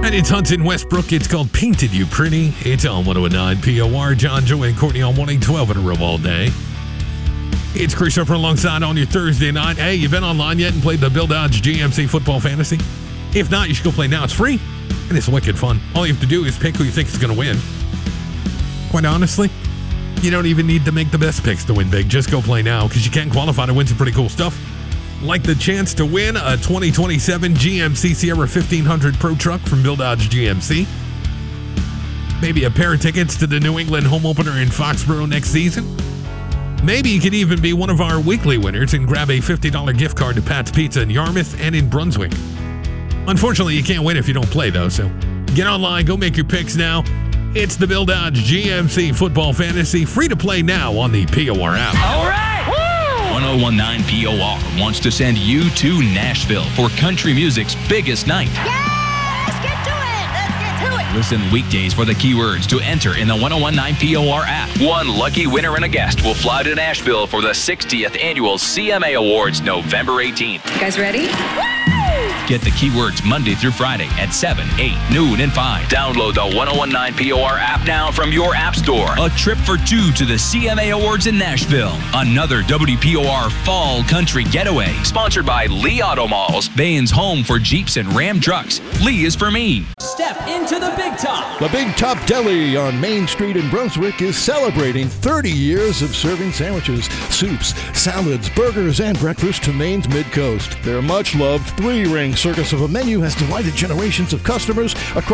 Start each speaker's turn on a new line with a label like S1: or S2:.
S1: And it's Hudson Westbrook. It's called Painted You Pretty. It's on 109 POR. John, Joey, and Courtney on 112 in a row all day. It's Chris Harper alongside on your Thursday night. Hey, you been online yet and played the Bill Dodge GMC Football Fantasy? If not, you should go play now. It's free, and it's wicked fun. All you have to do is pick who you think is going to win. Quite honestly, you don't even need to make the best picks to win big. Just go play now, because you can qualify to win some pretty cool stuff. Like the chance to win a 2027 GMC Sierra 1500 Pro Truck from Bill Dodge GMC. Maybe a pair of tickets to the New England home opener in Foxborough next season. Maybe you could even be one of our weekly winners and grab a $50 gift card to Pat's Pizza in Yarmouth and in Brunswick. Unfortunately, you can't win if you don't play, though, so get online, go make your picks now. It's the Bill Dodge GMC Football Fantasy, free to play now on the POR app.
S2: All right! 1019 POR wants to send you to Nashville for country music's biggest night.
S3: Yeah, let's get to it. Let's get to it.
S2: Listen weekdays for the keywords to enter in the 1019 POR app. One lucky winner and a guest will fly to Nashville for the 60th annual CMA Awards November 18th.
S3: You guys ready?
S2: Get the keywords Monday through Friday at 7, 8, noon, and 5. Download the 1019 POR app now from your app store. A trip for two to the CMA Awards in Nashville. Another WPOR Fall Country Getaway. Sponsored by Lee Auto Malls. Bain's home for Jeeps and Ram trucks. Lee is for me.
S4: Step into the Big Top.
S5: The Big Top Deli on Main Street in Brunswick is celebrating 30 years of serving sandwiches, soups, salads, burgers, and breakfast to Maine's Mid-Coast. Their much-loved three-ring circus of a menu has delighted generations of customers across